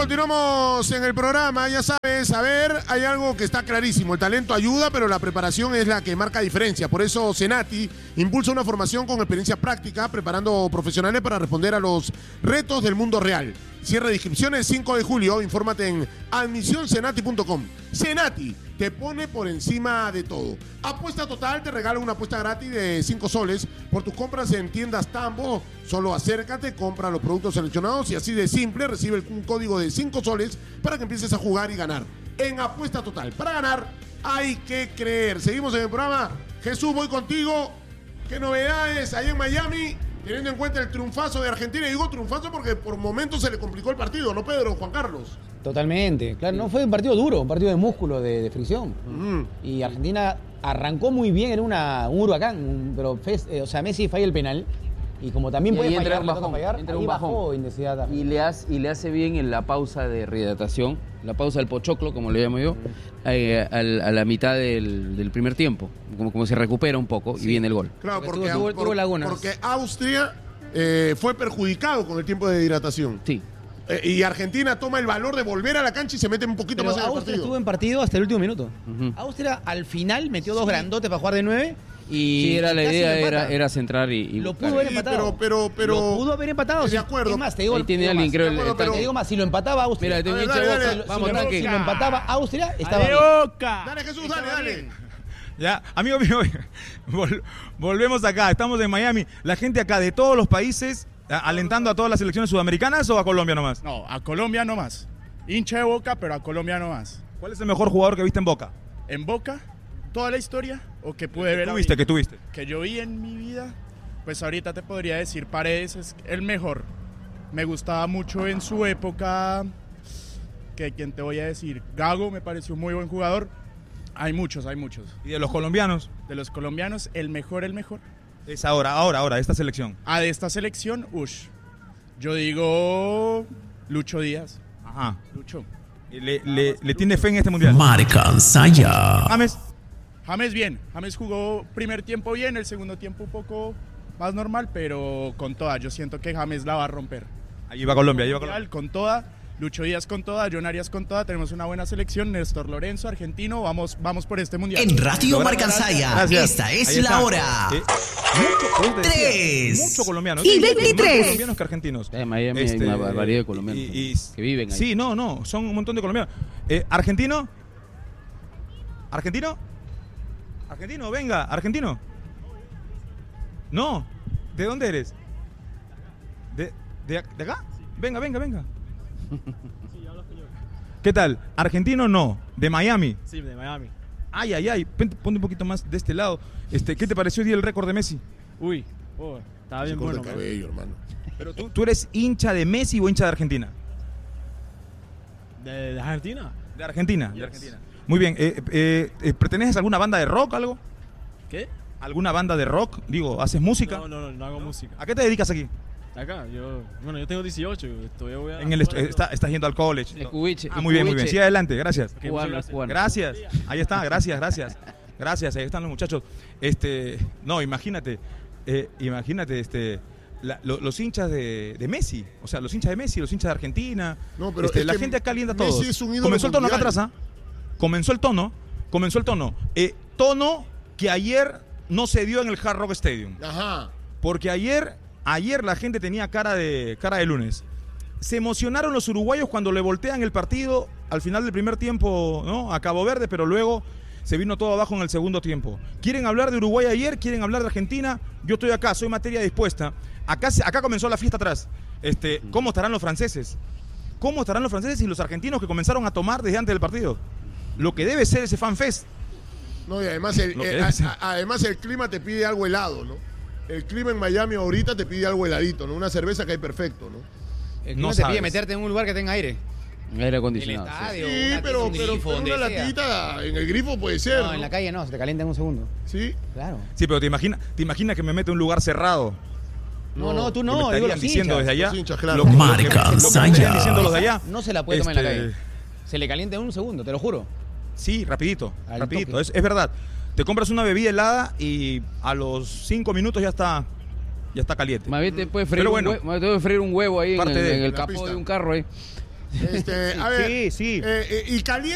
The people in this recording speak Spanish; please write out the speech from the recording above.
continuamos en el programa. Ya sabes, a ver, hay algo que está clarísimo. El talento ayuda, pero la preparación es la que marca diferencia. Por eso Cenati impulsa una formación con experiencia práctica, preparando profesionales para responder a los retos del mundo real. Cierre de inscripciones 5 de julio. Infórmate en admisioncenati.com. Cenati te pone por encima de todo. Apuesta Total te regala una apuesta gratis de 5 soles por tus compras en tiendas Tambo. Solo acércate, compra los productos seleccionados y así de simple recibe un código de 5 soles para que empieces a jugar y ganar. En Apuesta Total, para ganar hay que creer. Seguimos en el programa. Jesús, voy contigo. ¿Qué novedades hay en Miami? Teniendo en cuenta el triunfazo de Argentina. Y digo triunfazo porque por momentos se le complicó el partido, ¿no, Pedro? Juan Carlos. Totalmente, claro, no fue un partido duro, un partido de músculo, de fricción. Y Argentina arrancó muy bien en un huracán, pero Messi falla el penal. Y como también puede fallar, entra un bajón. Y le hace bien en la pausa de rehidratación, la pausa del pochoclo, como le llamo yo, a la mitad del primer tiempo. Como se recupera un poco y viene el gol. Claro, tuvo lagunas. Porque Austria fue perjudicado con el tiempo de hidratación. Sí. Y Argentina toma el valor de volver a la cancha y se mete un poquito más en el partido. Austria estuvo en partido hasta el último minuto. Austria al final metió dos grandotes para jugar de 9. Y sí, la idea era centrar y lo pudo haber empatado. Pero lo pudo haber empatado. De acuerdo. Es más, te digo, ahí tiene alguien, creo. Te digo más, si lo empataba Austria. Mira, si lo empataba Austria, estaba bien. Dale, Jesús, dale. Ya, amigo mío, volvemos acá. Estamos en Miami. La gente acá de todos los países alentando a todas las selecciones sudamericanas, ¿o a Colombia nomás? No, a Colombia nomás. Hincha de Boca, pero a Colombia nomás. ¿Cuál es el mejor jugador que viste en Boca? ¿En Boca? ¿Toda la historia? ¿O que pude ver? ¿Qué tuviste? Que yo vi en mi vida. Pues ahorita te podría decir, Paredes es el mejor. Me gustaba mucho en su época. ¿Quién te voy a decir? Gago me pareció un muy buen jugador. Hay muchos. ¿Y de los colombianos? De los colombianos, el mejor. Es ahora, esta selección. De esta selección, yo digo Lucho Díaz. Ajá. Lucho. ¿Le tiene fe en este mundial? Marca Saya. James bien. James jugó primer tiempo bien, el segundo tiempo un poco más normal, pero con toda. Yo siento que James la va a romper. Ahí va Colombia. Con toda. Lucho Díaz con toda, John Arias con toda, tenemos una buena selección, Néstor Lorenzo, argentino, vamos por este mundial. En Radio Marca Saya, esta es la hora. 3 mucho colombianos. Y 23. Más colombianos que argentinos. En Miami hay una barbaridad de colombianos que viven ahí. Sí, no, son un montón de colombianos. ¿Argentino? Venga, argentino. No, ¿de dónde eres? ¿De acá? Venga. Sí, hablo español. ¿Qué tal? ¿Argentino no? ¿De Miami? Sí, de Miami. Ay. Ponte un poquito más de este lado. ¿Qué te pareció hoy día el récord de Messi? Estaba bien bueno. Cabello, hermano. Pero tú eres hincha de Messi o hincha de Argentina? ¿De Argentina? De Argentina. Yes. De Argentina. Muy bien. ¿Perteneces a alguna banda de rock, algo? ¿Qué? ¿Alguna banda de rock? Digo, ¿haces música? No hago música. ¿A qué te dedicas aquí? Acá, yo tengo 18, estás yendo al college. Muy bien. Sí, adelante, gracias. Gracias. Ahí está, gracias. Gracias, ahí están los muchachos. No, imagínate, los hinchas de Messi, o sea, los hinchas de Messi, los hinchas de Argentina. No, pero la gente acá alienta a todos. Messi es un ídolo Comenzó el tono mundial. acá atrás, Comenzó el tono. Tono que ayer no se dio en el Hard Rock Stadium. Ajá. Porque ayer la gente tenía cara de lunes. Se emocionaron los uruguayos cuando le voltean el partido al final del primer tiempo, ¿no? A Cabo Verde, pero luego se vino todo abajo en el segundo tiempo. ¿Quieren hablar de Uruguay ayer? ¿Quieren hablar de Argentina? Yo estoy acá, soy materia dispuesta. Acá comenzó la fiesta atrás. ¿Cómo estarán los franceses? ¿Cómo estarán los franceses y los argentinos que comenzaron a tomar desde antes del partido? Lo que debe ser ese fanfest. No, y además el clima te pide algo helado, ¿no? El clima en Miami ahorita te pide algo heladito, ¿no? Una cerveza que hay perfecto, ¿no? El clima te pide meterte en un lugar que tenga aire. Aire acondicionado. El estadio, sí, pero una latita en el grifo puede ser. No, en la calle no, se te calienta en un segundo. ¿Sí? Claro. Sí, pero te imaginas que me mete en un lugar cerrado. No, tú no. Me estarían diciendo desde allá. Claro. Marca Saya. Diciendo los de allá. No se la puede tomar en la calle. Se le calienta en un segundo, te lo juro. Sí, rapidito. Es verdad. Te compras una bebida helada y a los 5 minutos ya está caliente. Más bien te puede freír, un huevo ahí en el capó de un carro ahí. A ver, sí. y caliente.